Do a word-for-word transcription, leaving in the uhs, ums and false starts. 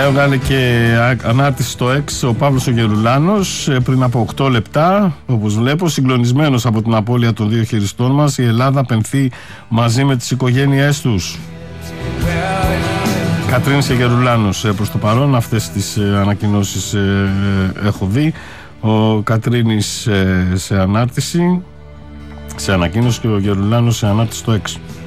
έβγαλε και ανάρτηση στο X ο Παύλος ο Γερουλάνος πριν από οκτώ λεπτά. Όπως βλέπω, συγκλονισμένος από την απώλεια των δύο χειριστών μας, η Ελλάδα πενθεί μαζί με τις οικογένειές τους. Κατρίνης και Γερουλάνος προς το παρόν, αυτές τις ανακοινώσεις έχω δει. Ο Κατρίνης σε ανάρτηση, σε ανακοίνωση, και ο Γερουλάνος σε ανάρτηση στο X.